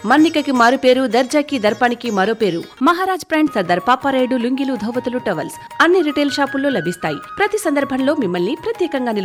మన్నికకి మారు పేరు, దర్జాకి దర్పానికి మరో పేరు. మహారాజ్ బ్రాండ్ సర్దార్ పాపారాయుడు లుంగీలు, ధోవతులు, టవల్స్ అన్ని రిటైల్ షాపుల్లో లభిస్తాయి. ప్రతి సందర్భంలో మిమ్మల్ని ప్రత్యేకంగా